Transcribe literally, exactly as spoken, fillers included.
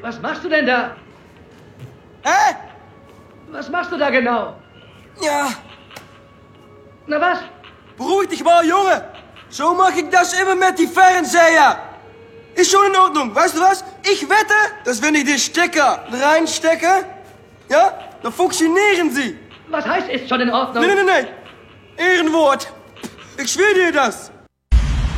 Was machst du denn da? Hä? Was machst du da genau? Ja, Na was? beruhig dich mal, Junge. So mache ich das immer mit die Fernseher. Ist schon in Ordnung. Weißt du was? Ich wette, dass wenn ich die Stecker reinstecke, ja, dann funktionieren sie. Was heißt, ist schon in Ordnung? Nee, nee, nee, nee. Ehrenwort. Ich schwöre dir das.